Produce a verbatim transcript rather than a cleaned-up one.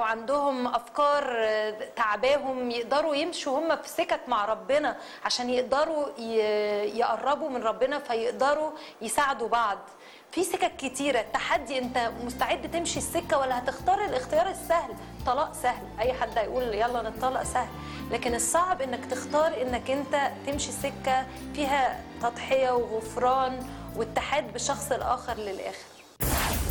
عندهم افكار تعباهم يقدروا يمشوا هم في سكك مع ربنا عشان يقدروا يقربوا من ربنا، فيقدروا يساعدوا بعض. في سكك كتيره. التحدي انت مستعد تمشي السكه ولا هتختار الاختيار السهل؟ طلاق سهل، اي حد هيقول يلا نتطلق سهل، لكن الصعب انك تختار انك انت تمشي سكه فيها تضحيه وغفران واتحاد بالشخص الاخر للاخر.